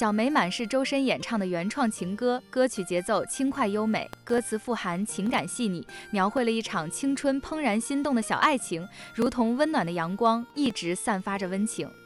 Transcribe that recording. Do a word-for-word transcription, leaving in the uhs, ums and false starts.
小美满是周深演唱的原创情歌，歌曲节奏轻快优美，歌词富含情感细腻，描绘了一场青春怦然心动的小爱情，如同温暖的阳光，一直散发着温情。